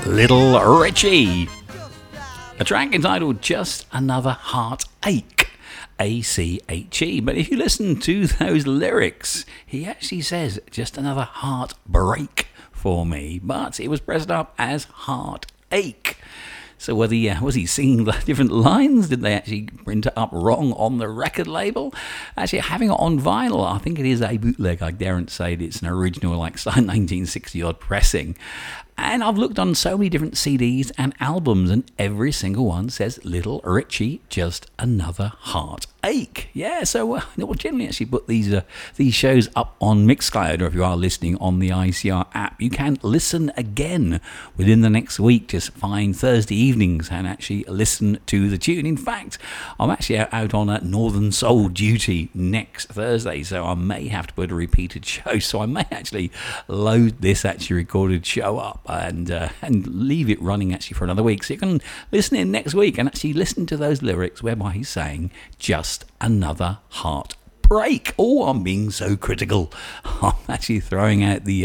Little Richie. A track entitled Just Another Heartache. A-C-H-E. But if you listen to those lyrics, he actually says just another heartbreak for me. But it was pressed up as heartache. So was he singing the different lines? Did they actually print it up wrong on the record label? Actually, having it on vinyl, I think it is a bootleg. I daren't say it's an original, like 1960-odd pressing. And I've looked on so many different CDs and albums, and every single one says Little Richie, just another heartache. Yeah, so we'll generally actually put these shows up on Mixcloud, or if you are listening on the ICR app, you can listen again within the next week. Just find Thursday evenings and actually listen to the tune. In fact, I'm actually out on a Northern Soul duty next Thursday, so I may have to put a repeated show. So I may actually load this actually recorded show up and leave it running actually for another week, so you can listen in next week and actually listen to those lyrics whereby he's saying just another heartbreak. Oh, I'm being so critical. I'm actually throwing out the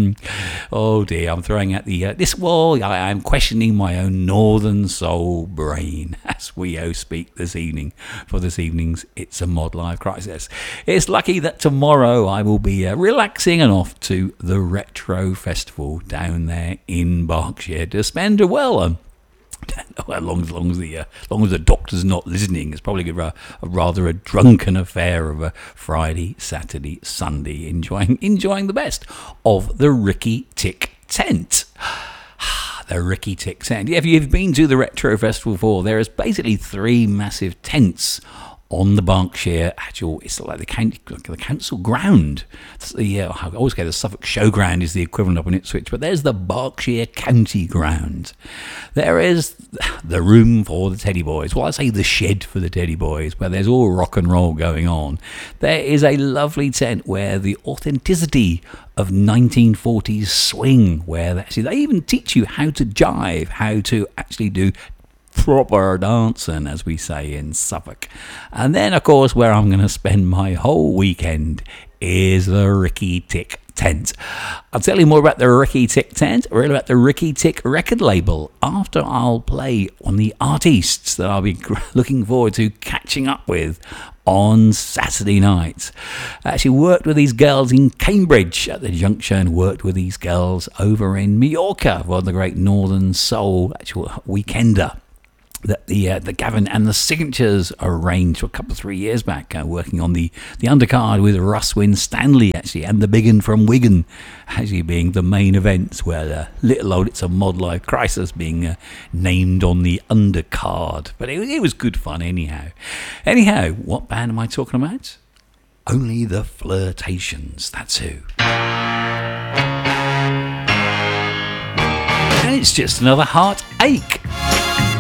oh dear, I'm throwing out the I'm questioning my own Northern Soul brain as we speak this evening for this evening's It's a Mod Live Crisis. It's lucky that tomorrow I will be relaxing and off to the Retro Festival down there in Berkshire to spend as long as the doctor's not listening. It's probably a rather a drunken affair of a Friday, Saturday, Sunday, enjoying the best of the Ricky Tick tent. The Ricky Tick tent. If you've been to the Retro Festival before, there is basically 3 massive tents on the Berkshire it's like the council ground. I always say the Suffolk Showground is the equivalent up in Ipswich, but there's the Berkshire County Ground. There is the room for the Teddy Boys. Well, I say the shed for the Teddy Boys, where there's all rock and roll going on. There is a lovely tent where the authenticity of 1940s swing, where they even teach you how to jive, how to actually do proper dancing, as we say in Suffolk. And then, of course, where I'm going to spend my whole weekend is the Ricky Tick tent. I'll tell you more about the Ricky Tick tent, or about the Ricky Tick record label, after I'll play on the artists that I'll be looking forward to catching up with on Saturday night. I actually worked with these girls in Cambridge at the Junction, worked with these girls over in Mallorca for the great Northern Soul actual weekender that the Gavin and the Signatures arranged a couple of 3 years back, working on the undercard with Russ Winstanley actually, and the Big 'Un from Wigan actually being the main events, where little old It's a Mod Live Crisis being named on the undercard. But it was good fun anyhow. What band am I talking about? Only the Flirtations, that's who. And it's just another heartache.